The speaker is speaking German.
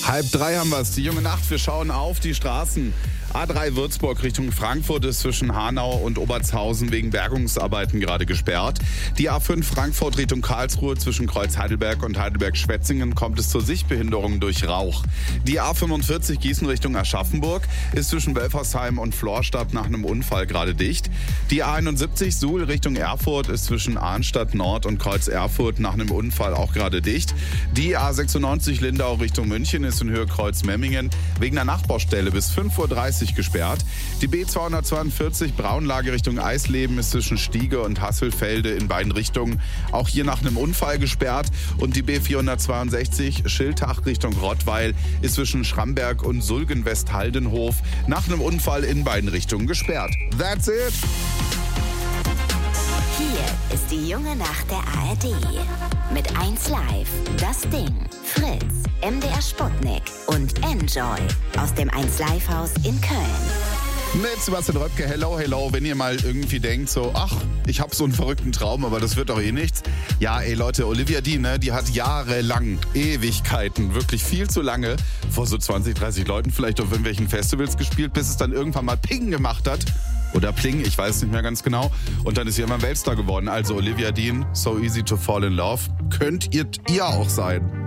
2:30 haben wir es. Die junge Nacht. Wir schauen auf die Straßen. A3 Würzburg Richtung Frankfurt ist zwischen Hanau und Obertshausen wegen Bergungsarbeiten gerade gesperrt. Die A5 Frankfurt Richtung Karlsruhe zwischen Kreuz Heidelberg und Heidelberg-Schwetzingen kommt es zur Sichtbehinderung durch Rauch. Die A45 Gießen Richtung Aschaffenburg ist zwischen Welfersheim und Florstadt nach einem Unfall gerade dicht. Die A71 Suhl Richtung Erfurt ist zwischen Arnstadt Nord und Kreuz Erfurt nach einem Unfall auch gerade dicht. Die A96 Lindau Richtung München ist in Höhe Kreuz Memmingen wegen einer Nachbaustelle bis 5:30 Uhr gesperrt. Die B242 Braunlage Richtung Eisleben ist zwischen Stiege und Hasselfelde in beiden Richtungen auch hier nach einem Unfall gesperrt. Und die B462 Schiltach Richtung Rottweil ist zwischen Schramberg und Sulgen-Westhaldenhof nach einem Unfall in beiden Richtungen gesperrt. That's it! Hier ist die junge Nacht der ARD. Mit 1Live, Das Ding, Fritz, MDR Sputnik und Enjoy aus dem 1Live-Haus in Köln. Mit Sebastian Röpke, hello, hello. Wenn ihr mal irgendwie denkt so, ach, ich habe so einen verrückten Traum, aber das wird doch eh nichts. Ja, ey Leute, Olivia Dean, ne, die hat jahrelang, Ewigkeiten, wirklich viel zu lange, vor so 20, 30 Leuten vielleicht auf irgendwelchen Festivals gespielt, bis es dann irgendwann mal Ping gemacht hat. Oder Pling, ich weiß nicht mehr ganz genau. Und dann ist sie immer Weltstar geworden. Also Olivia Dean, So Easy to Fall in Love. Könnt ihr auch sein.